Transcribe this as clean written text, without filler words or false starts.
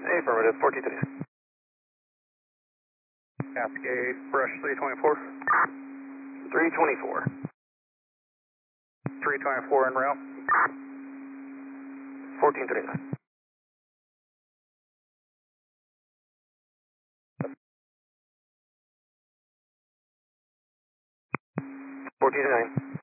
Affirmative, 1430. Cascade, brush 324. 324. 324 en route. 1439. 1429.